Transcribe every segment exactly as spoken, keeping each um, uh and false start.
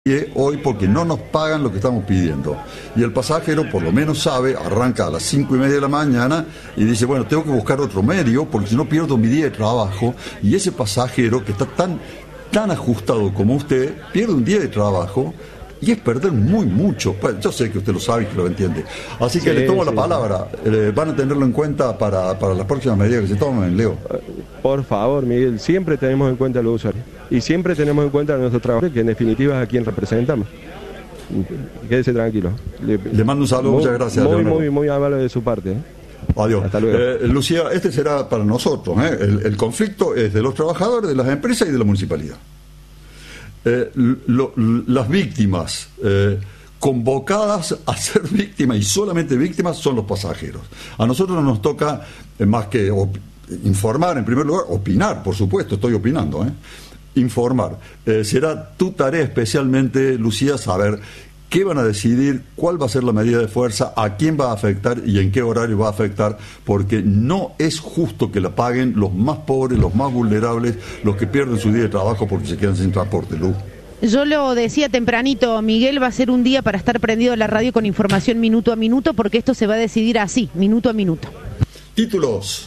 hoy porque no nos pagan lo que estamos pidiendo. Y el pasajero por lo menos sabe, arranca a las cinco y media de la mañana y dice, bueno, tengo que buscar otro medio porque si no pierdo mi día de trabajo. Y ese pasajero que está tan, tan ajustado como usted, pierde un día de trabajo y es perder muy mucho. Yo sé que usted lo sabe y que lo entiende. Así que sí, le tomo sí, la palabra. Sí. Eh, ¿Van a tenerlo en cuenta para, para las próximas medidas que se tomen, Leo? Por favor, Miguel, siempre tenemos en cuenta a los usuarios. Y siempre tenemos en cuenta a nuestros trabajadores, que en definitiva es a quien representamos. Quédese tranquilo. Le, le mando un saludo, muy, muchas gracias. Muy, muy, muy amable de su parte. ¿eh? Adiós. Hasta luego. Eh, Lucía, este será para nosotros. ¿eh? El, el conflicto es de los trabajadores, de las empresas y de la municipalidad. Eh, lo, las víctimas eh, convocadas a ser víctimas y solamente víctimas son los pasajeros. A nosotros no nos toca eh, más que op- informar en primer lugar, opinar, por supuesto, estoy opinando, ¿eh? informar. Eh, será tu tarea especialmente, Lucía, saber qué van a decidir, cuál va a ser la medida de fuerza, a quién va a afectar y en qué horario va a afectar, porque no es justo que la paguen los más pobres, los más vulnerables, los que pierden su día de trabajo porque se quedan sin transporte, Luz. Yo lo decía tempranito, Miguel, va a ser un día para estar prendido a la radio con información minuto a minuto, porque esto se va a decidir así, minuto a minuto. Títulos.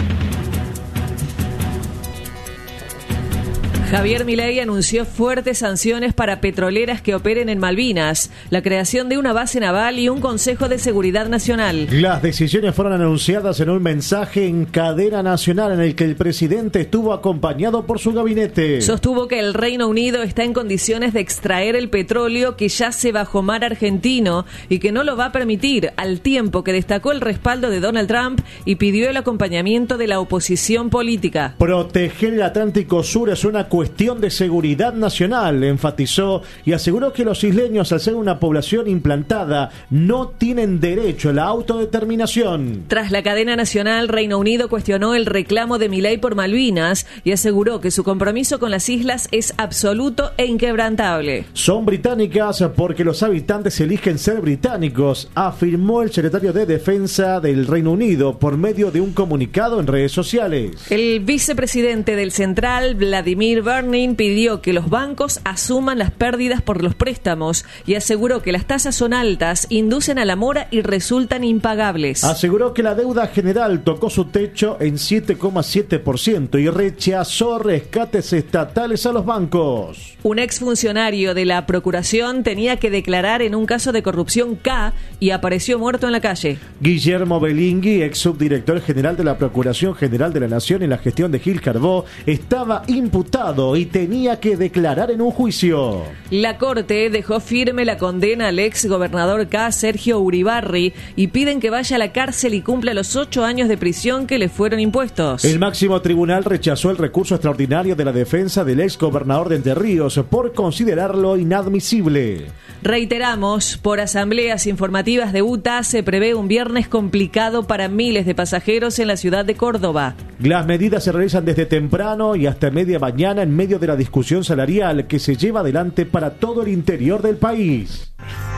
Javier Milei anunció fuertes sanciones para petroleras que operen en Malvinas, la creación de una base naval y un Consejo de Seguridad Nacional. Las decisiones fueron anunciadas en un mensaje en cadena nacional en el que el presidente estuvo acompañado por su gabinete. Sostuvo que el Reino Unido está en condiciones de extraer el petróleo que yace bajo mar argentino y que no lo va a permitir, al tiempo que destacó el respaldo de Donald Trump y pidió el acompañamiento de la oposición política. Proteger el Atlántico Sur es una cuestión de seguridad nacional, enfatizó, y aseguró que los isleños, al ser una población implantada, no tienen derecho a la autodeterminación. Tras la cadena nacional, Reino Unido cuestionó el reclamo de Milei por Malvinas y aseguró que su compromiso con las islas es absoluto e inquebrantable. Son británicas porque los habitantes eligen ser británicos, afirmó el secretario de Defensa del Reino Unido por medio de un comunicado en redes sociales. El vicepresidente del Central, Vladimir Bernin, pidió que los bancos asuman las pérdidas por los préstamos y aseguró que las tasas son altas, inducen a la mora y resultan impagables. Aseguró que la deuda general tocó su techo en siete coma siete por ciento y rechazó rescates estatales a los bancos. Un exfuncionario de la Procuración tenía que declarar en un caso de corrupción K y apareció muerto en la calle. Guillermo Belingui, ex subdirector general de la Procuración General de la Nación en la gestión de Gil Carbó, estaba imputado y tenía que declarar en un juicio. La Corte dejó firme la condena al ex gobernador K, Sergio Uribarri, y piden que vaya a la cárcel y cumpla los ocho años de prisión que le fueron impuestos. El máximo tribunal rechazó el recurso extraordinario de la defensa del ex gobernador de Entre Ríos por considerarlo inadmisible. Reiteramos, por asambleas informativas de U T A se prevé un viernes complicado para miles de pasajeros en la ciudad de Córdoba. Las medidas se realizan desde temprano y hasta media mañana en medio de la discusión salarial que se lleva adelante para todo el interior del país.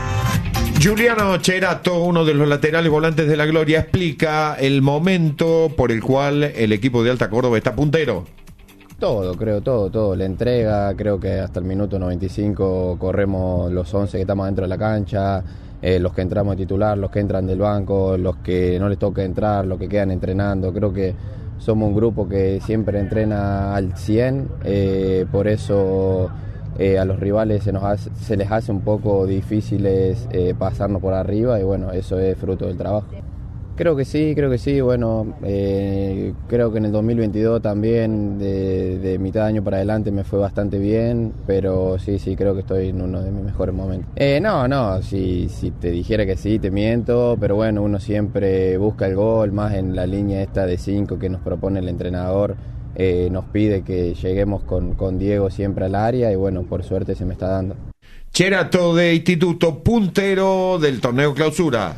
Juliano Cherato, uno de los laterales volantes de la Gloria, explica el momento por el cual el equipo de Alta Córdoba está puntero. Todo, creo, todo, todo. La entrega, creo que hasta el minuto noventa y cinco corremos los once que estamos dentro de la cancha, eh, los que entramos de titular, los que entran del banco, los que no les toca entrar, los que quedan entrenando. Creo que somos un grupo que siempre entrena al cien, eh, por eso eh, a los rivales se, nos hace, se les hace un poco difíciles eh, pasarnos por arriba y bueno, eso es fruto del trabajo. Creo que sí, creo que sí, bueno, eh, creo que en el dos mil veintidós también de, de mitad de año para adelante me fue bastante bien, pero sí, sí, creo que estoy en uno de mis mejores momentos. Eh, no, no, si, si te dijera que sí, te miento, pero bueno, uno siempre busca el gol, más en la línea esta de cinco que nos propone el entrenador, eh, nos pide que lleguemos con, con Diego siempre al área y bueno, por suerte se me está dando. Cherato de Instituto, puntero del torneo Clausura.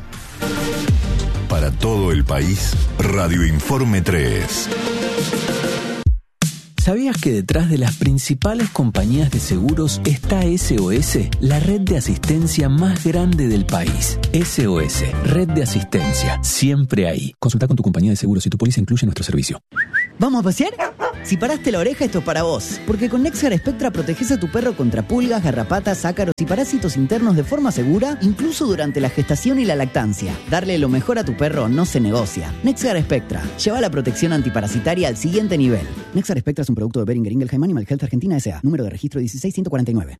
Para todo el país, Radio Informe tres. ¿Sabías que detrás de las principales compañías de seguros está S O S, la red de asistencia más grande del país? S O S, red de asistencia, siempre ahí. Consulta con tu compañía de seguros si tu póliza incluye nuestro servicio. ¿Vamos a pasear? Si paraste la oreja, esto es para vos. Porque con Nexgar Spectra proteges a tu perro contra pulgas, garrapatas, ácaros y parásitos internos de forma segura, incluso durante la gestación y la lactancia. Darle lo mejor a tu perro no se negocia. Nexgar Spectra. Lleva la protección antiparasitaria al siguiente nivel. Nexgar Spectra es un producto de Boehringer Ingelheim Animal Health Argentina S A. Número de registro dieciséis ciento cuarenta y nueve.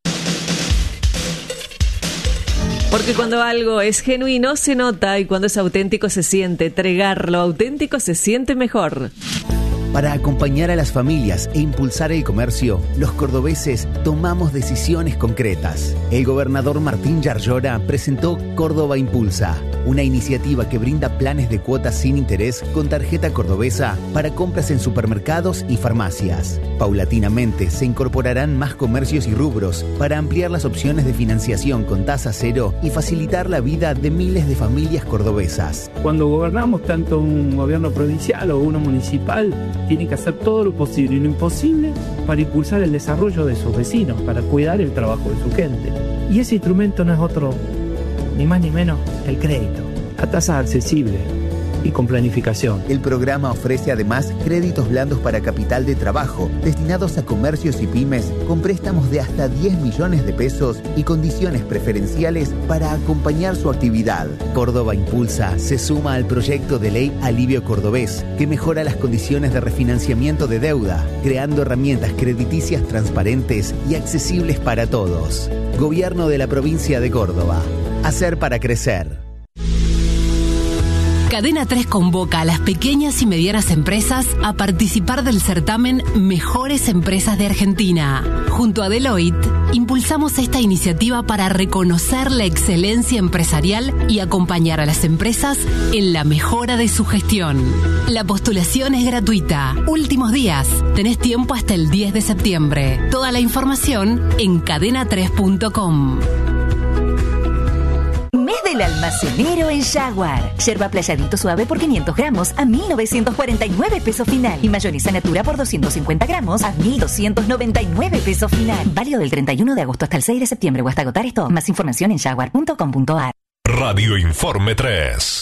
Porque cuando algo es genuino se nota y cuando es auténtico se siente. Tregar lo auténtico se siente mejor. Para acompañar a las familias e impulsar el comercio, los cordobeses tomamos decisiones concretas. El gobernador Martín Yarlora presentó Córdoba Impulsa, una iniciativa que brinda planes de cuotas sin interés con tarjeta cordobesa para compras en supermercados y farmacias. Paulatinamente se incorporarán más comercios y rubros para ampliar las opciones de financiación con tasa cero y facilitar la vida de miles de familias cordobesas. Cuando gobernamos tanto un gobierno provincial o uno municipal, tienen que hacer todo lo posible y lo imposible para impulsar el desarrollo de sus vecinos, para cuidar el trabajo de su gente. Y ese instrumento no es otro, ni más ni menos, el crédito, a tasa accesible y con planificación. El programa ofrece además créditos blandos para capital de trabajo, destinados a comercios y pymes, con préstamos de hasta diez millones de pesos y condiciones preferenciales para acompañar su actividad. Córdoba Impulsa se suma al proyecto de ley Alivio Cordobés, que mejora las condiciones de refinanciamiento de deuda, creando herramientas crediticias transparentes y accesibles para todos. Gobierno de la provincia de Córdoba. Hacer para crecer. Cadena tres convoca a las pequeñas y medianas empresas a participar del certamen Mejores Empresas de Argentina. Junto a Deloitte, impulsamos esta iniciativa para reconocer la excelencia empresarial y acompañar a las empresas en la mejora de su gestión. La postulación es gratuita. Últimos días. Tenés tiempo hasta el diez de septiembre. Toda la información en cadena tres punto com. Mes del almacenero en Jaguar. Yerba playadito suave por quinientos gramos a mil novecientos cuarenta y nueve pesos final. Y mayonesa natura por doscientos cincuenta gramos a mil doscientos noventa y nueve pesos final. Válido del treinta y uno de agosto hasta el seis de septiembre o hasta agotar esto. Más información en jaguar punto com punto a r. Radio Informe tres.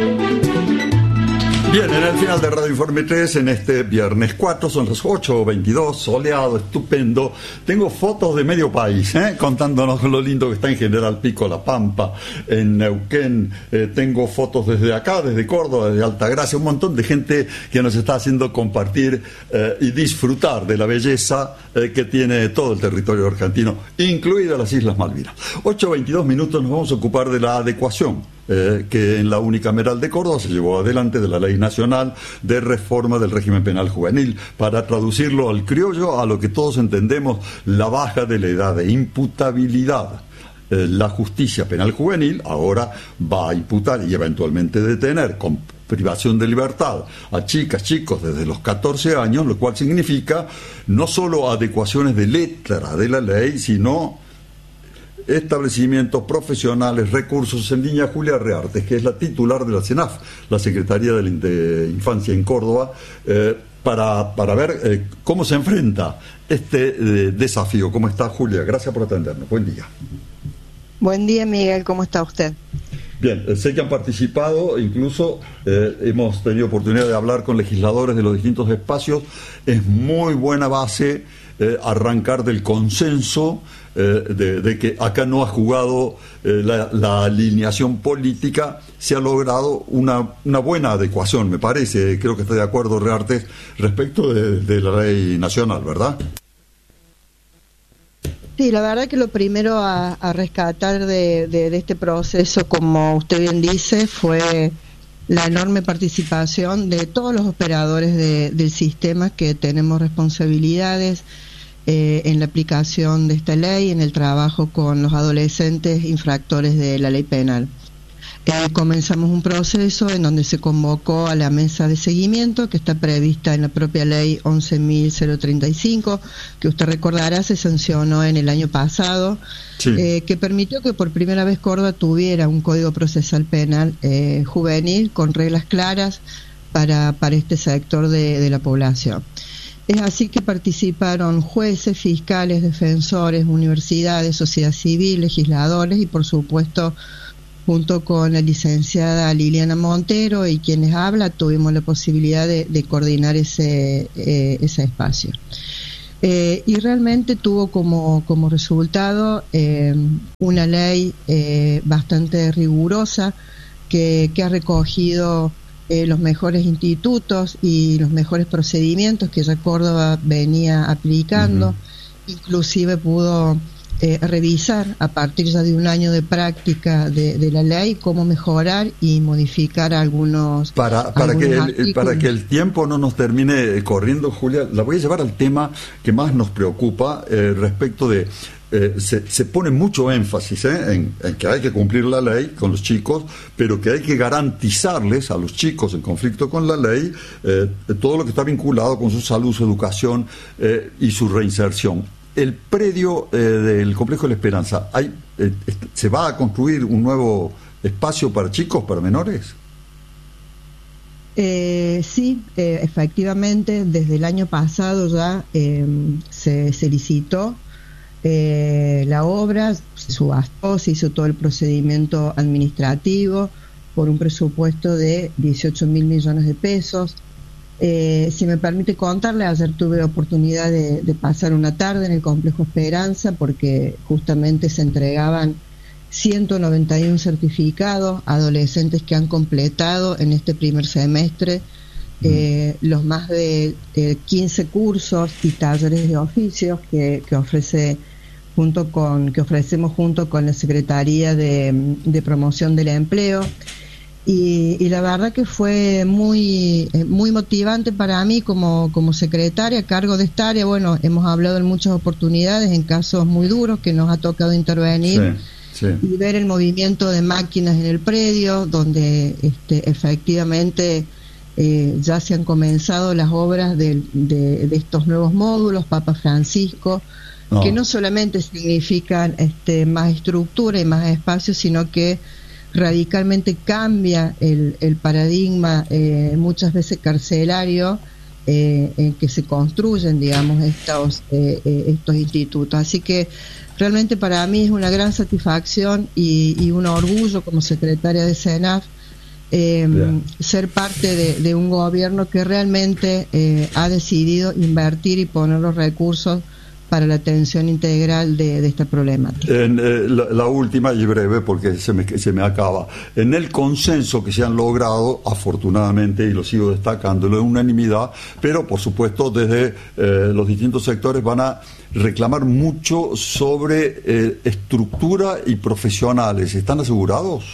Bien, en el final de Radio Informe tres, en este viernes cuatro, son las ocho veintidós, soleado, estupendo. Tengo fotos de medio país, ¿eh? contándonos lo lindo que está en General Pico, La Pampa, en Neuquén. Eh, tengo fotos desde acá, desde Córdoba, desde Altagracia, un montón de gente que nos está haciendo compartir eh, y disfrutar de la belleza eh, que tiene todo el territorio argentino, incluidas las Islas Malvinas. ocho veintidós minutos, nos vamos a ocupar de la adecuación Eh, que en la unicameral de Córdoba se llevó adelante de la Ley Nacional de Reforma del Régimen Penal Juvenil, para traducirlo al criollo, a lo que todos entendemos, la baja de la edad de imputabilidad. Eh, la justicia penal juvenil ahora va a imputar y eventualmente detener con privación de libertad a chicas, chicos desde los catorce años, lo cual significa no solo adecuaciones de letra de la ley, sino establecimientos profesionales, recursos. En línea Julia Reartes, que es la titular de la CENAF, la Secretaría de, la de Infancia en Córdoba, eh, para, para ver eh, cómo se enfrenta este eh, desafío. ¿Cómo está, Julia? Gracias por atendernos. Buen día. Buen día, Miguel. ¿Cómo está usted? Bien, eh, sé que han participado, incluso eh, hemos tenido oportunidad de hablar con legisladores de los distintos espacios. Es muy buena base eh, arrancar del consenso, Eh, de, de que acá no ha jugado eh, la, la alineación política, se ha logrado una, una buena adecuación, me parece. Creo que está de acuerdo Reartes respecto de, de la ley nacional, ¿verdad? Sí, la verdad que lo primero a, a rescatar de, de, de este proceso, como usted bien dice, fue la enorme participación de todos los operadores de, del sistema, que tenemos responsabilidades Eh, en la aplicación de esta ley, en el trabajo con los adolescentes infractores de la ley penal. Eh, comenzamos un proceso en donde se convocó a la mesa de seguimiento, que está prevista en la propia ley once mil treinta y cinco, que usted recordará se sancionó en el año pasado, sí. eh, que permitió que por primera vez Córdoba tuviera un código procesal penal eh, juvenil con reglas claras para, para este sector de, de la población. Es así que participaron jueces, fiscales, defensores, universidades, sociedad civil, legisladores y, por supuesto, junto con la licenciada Liliana Montero y quienes habla, tuvimos la posibilidad de, de coordinar ese, eh, ese espacio. Eh, y realmente tuvo como, como resultado eh, una ley eh, bastante rigurosa que, que ha recogido eh, los mejores institutos y los mejores procedimientos que ya Córdoba venía aplicando. Uh-huh. Inclusive pudo eh, revisar a partir ya de un año de práctica de, de la ley cómo mejorar y modificar algunos para para algunos que el, para que el tiempo no nos termine corriendo, Julia, la voy a llevar al tema que más nos preocupa eh, respecto de eh, se, se pone mucho énfasis eh, en, en que hay que cumplir la ley con los chicos, pero que hay que garantizarles a los chicos en conflicto con la ley eh, todo lo que está vinculado con su salud, su educación eh, y su reinserción. El predio eh, del Complejo de la Esperanza, ¿hay, eh, ¿se va a construir un nuevo espacio para chicos, para menores? Eh, sí, eh, efectivamente, desde el año pasado ya eh, se, se licitó eh, la obra, se subastó, se hizo todo el procedimiento administrativo por un presupuesto de dieciocho mil millones de pesos. Eh, si me permite contarle, ayer tuve oportunidad de, de pasar una tarde en el Complejo Esperanza porque justamente se entregaban ciento noventa y uno certificados a adolescentes que han completado en este primer semestre eh, los más de eh, quince cursos y talleres de oficios que, que ofrece junto con que ofrecemos junto con la Secretaría de, de Promoción del Empleo. Y, y la verdad que fue muy muy motivante para mí como, como secretaria a cargo de esta área. Bueno, hemos hablado en muchas oportunidades en casos muy duros que nos ha tocado intervenir sí, sí. y ver el movimiento de máquinas en el predio, donde este, efectivamente eh, ya se han comenzado las obras de, de, de estos nuevos módulos, Papa Francisco, no. que no solamente significan este, más estructura y más espacio, sino que radicalmente cambia el, el paradigma eh, muchas veces carcelario eh, en que se construyen, digamos, estos eh, eh, estos institutos. Así que realmente para mí es una gran satisfacción y, y un orgullo como secretaria de SENAF eh, ser parte de, de un gobierno que realmente eh, ha decidido invertir y poner los recursos para la atención integral de, de esta problemática. En, eh, la, la última y breve porque se me, se me acaba. En el consenso que se han logrado, afortunadamente, y lo sigo destacando, la unanimidad, pero por supuesto desde eh, los distintos sectores van a reclamar mucho sobre eh, estructura y profesionales. ¿Están asegurados?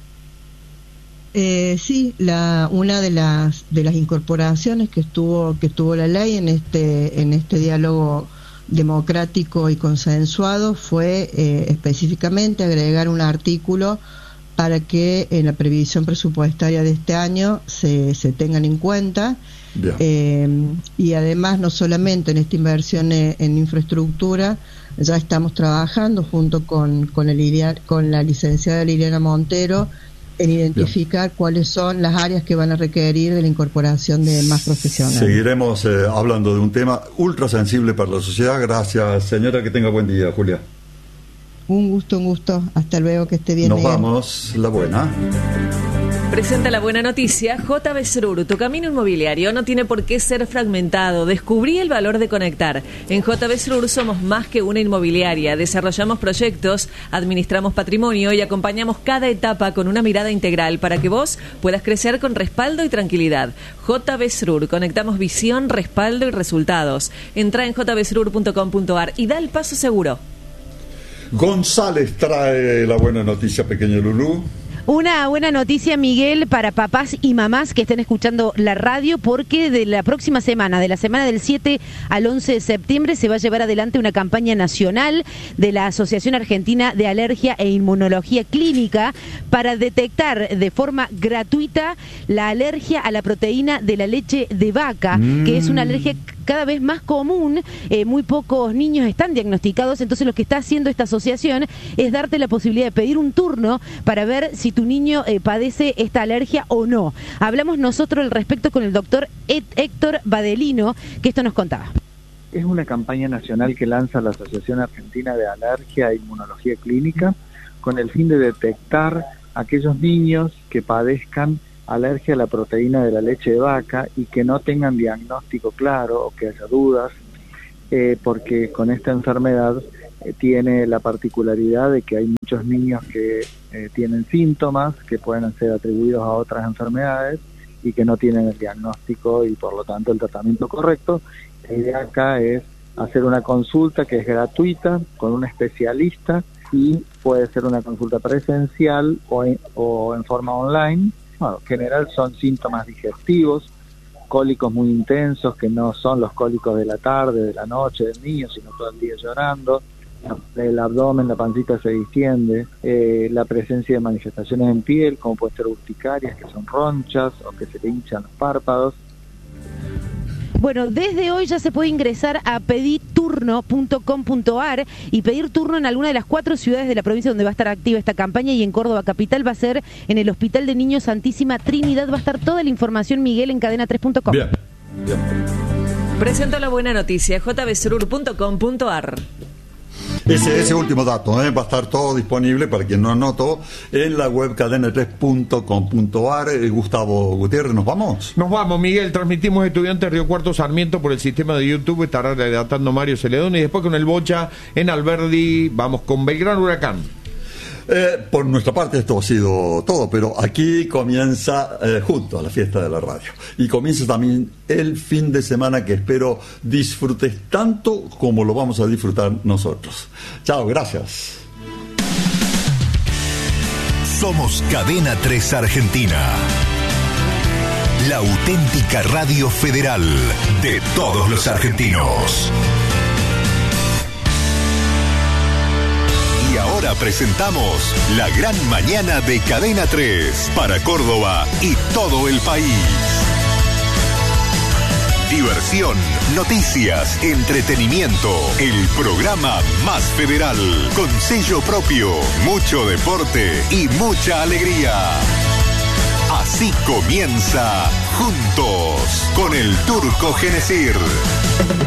Eh, sí, la, una de las de las incorporaciones que estuvo que tuvo la ley en este en este diálogo democrático y consensuado fue eh, específicamente agregar un artículo para que en la previsión presupuestaria de este año se, se tengan en cuenta eh, y además no solamente en esta inversión en, en infraestructura, ya estamos trabajando junto con, con, la, Liliana, con la licenciada Liliana Montero en identificar Bien. cuáles son las áreas que van a requerir de la incorporación de más profesionales. Seguiremos eh, hablando de un tema ultra sensible para la sociedad. Gracias, señora, que tenga buen día, Julia. Un gusto, un gusto. Hasta luego, que esté bien. Nos Miguel. Vamos, la buena. Presenta la buena noticia. J B Srur, tu camino inmobiliario no tiene por qué ser fragmentado. Descubrí el valor de conectar. En J B Srur somos más que una inmobiliaria. Desarrollamos proyectos, administramos patrimonio y acompañamos cada etapa con una mirada integral para que vos puedas crecer con respaldo y tranquilidad. J B Srur, conectamos visión, respaldo y resultados. Entra en j b srur punto com punto a r y da el paso seguro. González trae la buena noticia, pequeño Lulú. Una buena noticia, Miguel, para papás y mamás que estén escuchando la radio, porque de la próxima semana, de la semana del siete al once de septiembre, se va a llevar adelante una campaña nacional de la Asociación Argentina de Alergia e Inmunología Clínica para detectar de forma gratuita la alergia a la proteína de la leche de vaca, mm. que es una alergia cada vez más común. Eh, muy pocos niños están diagnosticados, entonces lo que está haciendo esta asociación es darte la posibilidad de pedir un turno para ver si tu niño eh, padece esta alergia o no. Hablamos nosotros al respecto con el doctor Héctor Badelino, que esto nos contaba. Es una campaña nacional que lanza la Asociación Argentina de Alergia e Inmunología Clínica con el fin de detectar aquellos niños que padezcan alergia a la proteína de la leche de vaca y que no tengan diagnóstico claro o que haya dudas, eh, porque con esta enfermedad eh, tiene la particularidad de que hay muchos niños que eh, tienen síntomas que pueden ser atribuidos a otras enfermedades y que no tienen el diagnóstico y por lo tanto el tratamiento correcto. La idea acá es hacer una consulta que es gratuita con un especialista y puede ser una consulta presencial o en, o en forma online. Bueno, en general son síntomas digestivos, cólicos muy intensos que no son los cólicos de la tarde, de la noche del niño, sino todo el día llorando. El abdomen, la pancita se distiende, eh, la presencia de manifestaciones en piel, como puede ser urticarias, que son ronchas o que se le hinchan los párpados. Bueno, desde hoy ya se puede ingresar a pediturno punto com punto a r y pedir turno en alguna de las cuatro ciudades de la provincia donde va a estar activa esta campaña, y en Córdoba capital va a ser en el Hospital de Niños Santísima Trinidad. Va a estar toda la información, Miguel, en cadena tres punto com. Bien, bien. Presento la buena noticia, j b surur punto com punto a r. Ese, ese último dato ¿eh? va a estar todo disponible para quien no anotó en la web cadena tres punto com punto a r. Gustavo Gutiérrez, ¿nos vamos? Nos vamos, Miguel. Transmitimos Estudiantes Río Cuarto Sarmiento por el sistema de YouTube. Estará relatando Mario Celedón y después con el Bocha en Alberdi vamos con Belgrano Huracán. Eh, por nuestra parte esto ha sido todo, pero aquí comienza eh, junto a la fiesta de la radio y comienza también el fin de semana que espero disfrutes tanto como lo vamos a disfrutar nosotros. Chao, gracias. Somos Cadena tres Argentina, la auténtica radio federal de todos los argentinos. Y ahora presentamos La Gran Mañana de Cadena tres para Córdoba y todo el país. Diversión, noticias, entretenimiento, el programa más federal, con sello propio, mucho deporte y mucha alegría. Así comienza Juntos con el Turco Genesir.